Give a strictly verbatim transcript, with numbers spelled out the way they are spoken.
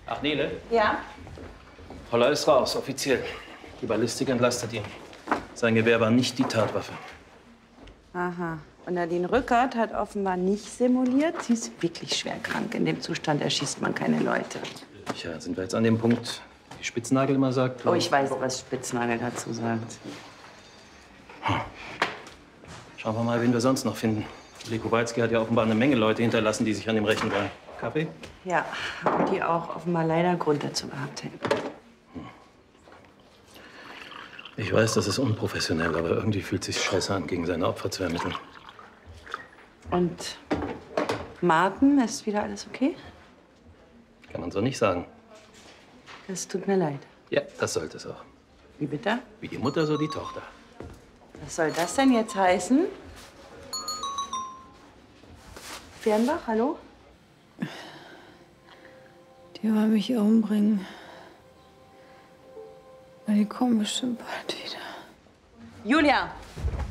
Ach, Nele? Ja? Holler ist raus, offiziell. Die Ballistik entlastet ihn. Sein Gewehr war nicht die Tatwaffe. Aha. Und Nadine Rückert hat offenbar nicht simuliert. Sie ist wirklich schwer krank. In dem Zustand erschießt man keine Leute. Tja, sind wir jetzt an dem Punkt, wie Spitznagel immer sagt? Oh, ich weiß, was Spitznagel dazu sagt. Hm. Schauen wir mal, wen wir sonst noch finden. Lee Kowalski hat ja offenbar eine Menge Leute hinterlassen, die sich an ihm rächen wollen. Kaffee? Ja, und die auch offenbar leider Grund dazu gehabt hätten. Ich weiß, das ist unprofessionell, aber irgendwie fühlt es sich scheiße an, gegen seine Opfer zu ermitteln. Und Martin, ist wieder alles okay? Kann man so nicht sagen. Das tut mir leid. Ja, das sollte es auch. Wie bitte? Wie die Mutter, so die Tochter. Was soll das denn jetzt heißen? Fernbach, hallo? Die wollen mich umbringen. Die kommen bestimmt bald wieder. Julia!